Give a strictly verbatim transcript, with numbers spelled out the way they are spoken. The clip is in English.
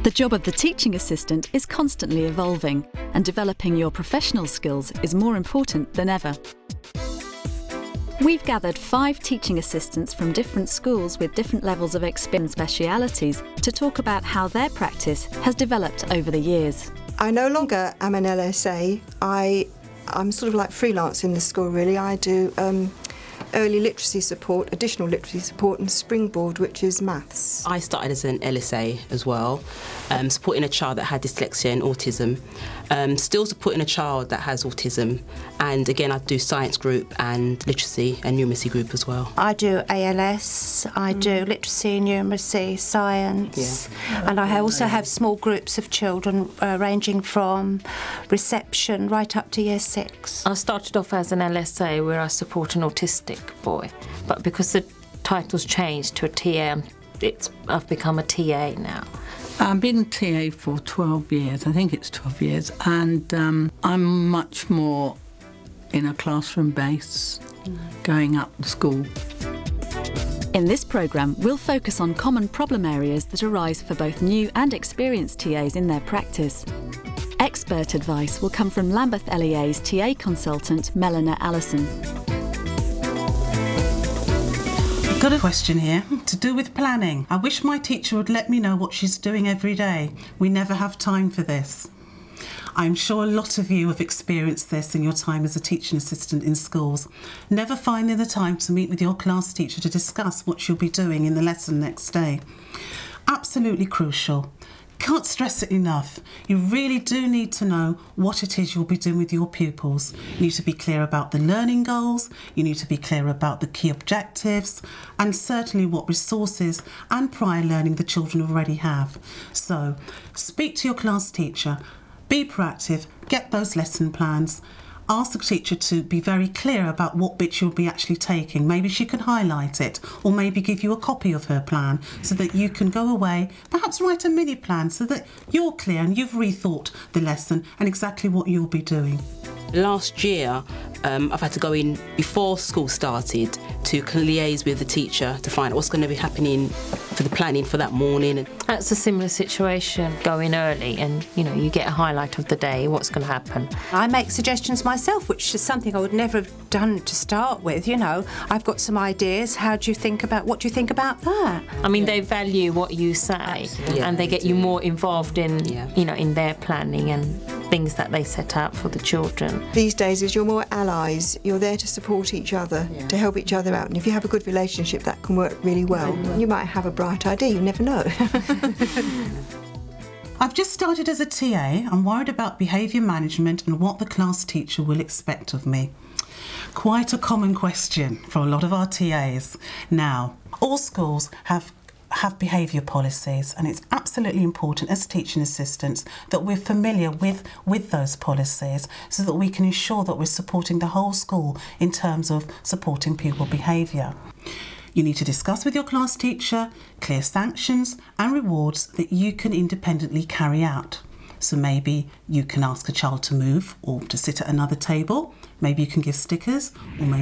The job of the teaching assistant is constantly evolving, and developing your professional skills is more important than ever. We've gathered five teaching assistants from different schools with different levels of experience and specialities to talk about how their practice has developed over the years. I no longer am an L S A. I, I'm sort of like freelance in the school, really. I do um, early literacy support, additional literacy support, and Springboard, which is maths. I started as an L S A as well, um, supporting a child that had dyslexia and autism. Um, still supporting a child that has autism, and again I do science group and literacy and numeracy group as well. I do A L S, I do literacy, numeracy, science, yeah. And I also have small groups of children uh, ranging from reception right up to year six. I started off as an L S A where I support an autistic boy, but because the title's changed to a T A, it's, I've become a T A now. I've been a T A for twelve years, I think it's twelve years, and um, I'm much more in a classroom base, going up the school. In this programme, we'll focus on common problem areas that arise for both new and experienced T As in their practice. Expert advice will come from Lambeth L E A's T A consultant, Melina Allison. Got a question here to do with planning. I wish my teacher would let me know what she's doing every day. We never have time for this. I'm sure a lot of you have experienced this in your time as a teaching assistant in schools. Never finding the time to meet with your class teacher to discuss what you'll be doing in the lesson next day. Absolutely crucial. Can't stress it enough. You really do need to know what it is you'll be doing with your pupils. You need to be clear about the learning goals, you need to be clear about the key objectives, and certainly what resources and prior learning the children already have. So, speak to your class teacher, be proactive, get those lesson plans. Ask the teacher to be very clear about what bits you'll be actually taking. Maybe she can highlight it, or maybe give you a copy of her plan so that you can go away, perhaps write a mini plan so that you're clear and you've rethought the lesson and exactly what you'll be doing. Last year, um, I've had to go in before school started to liaise with the teacher to find out what's going to be happening for the planning for that morning. That's a similar situation, going early and, you know, you get a highlight of the day, what's going to happen. I make suggestions myself, which is something I would never have done to start with, you know. I've got some ideas, how do you think about, what do you think about that? I mean, they value what you say, yeah, and they get you more involved in, yeah. you know, in their planning and things that they set out for the children. These days, as you're more allies, you're there to support each other, yeah. to help each other out, and if you have a good relationship, that can work really well. You might have a bright idea, you never know. I've just started as a T A. I'm worried about behaviour management and what the class teacher will expect of me. Quite a common question for a lot of our T As. Now, all schools have have behaviour policies, and it's absolutely important as teaching assistants that we're familiar with, with those policies so that we can ensure that we're supporting the whole school in terms of supporting pupil behaviour. You need to discuss with your class teacher clear sanctions and rewards that you can independently carry out. So maybe you can ask a child to move or to sit at another table, maybe you can give stickers, or maybe